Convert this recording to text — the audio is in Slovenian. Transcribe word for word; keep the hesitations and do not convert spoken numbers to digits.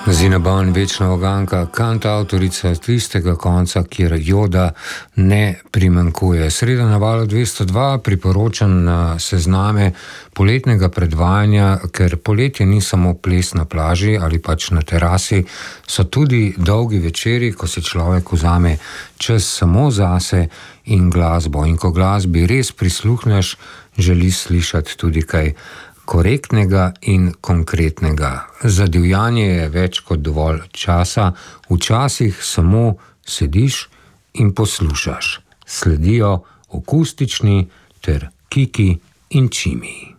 Zinabon, večna uganka, kantavtorica tistega konca, kjer joda ne primanjkuje. Sreda na valu dvesto dva priporočam na sezname poletnega predvajanja, ker poletje ni samo ples na plaži ali pač na terasi, so tudi dolgi večeri, ko si človek vzame čas samo zase in glasbo. In ko glasbi res prisluhneš, želi slišati tudi kaj korektnega in konkretnega. Za divjanje je več kot dovolj časa, včasih samo sediš in poslušaš. Sledijo akustični ter kiki in čimi.